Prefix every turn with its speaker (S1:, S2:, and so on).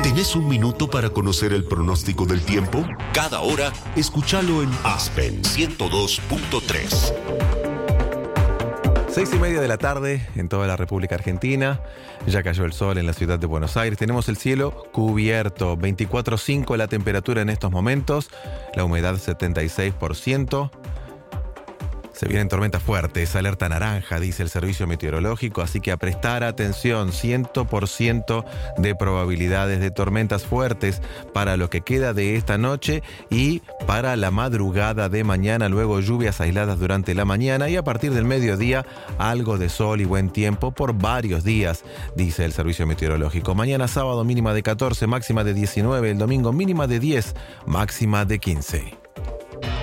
S1: ¿Tenés un minuto para conocer el pronóstico del tiempo? Cada hora, escúchalo en Aspen 102.3.
S2: 6:30 de la tarde en toda la República Argentina. Ya cayó el sol en la ciudad de Buenos Aires. Tenemos el cielo cubierto. 24,5 la temperatura en estos momentos. La humedad 76%. Se vienen tormentas fuertes, alerta naranja, dice el servicio meteorológico, así que a prestar atención, 100% de probabilidades de tormentas fuertes para lo que queda de esta noche y para la madrugada de mañana, luego lluvias aisladas durante la mañana y a partir del mediodía algo de sol y buen tiempo por varios días, dice el servicio meteorológico. Mañana sábado mínima de 14, máxima de 19, el domingo mínima de 10, máxima de 15.